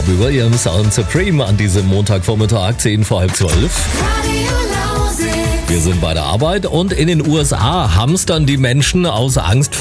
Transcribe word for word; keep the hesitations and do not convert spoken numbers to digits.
Robbie Williams und Supreme an diesem Montagvormittag, zehn vor halb zwölf. Wir sind bei der Arbeit und in den U S A hamstern die Menschen aus Angst vor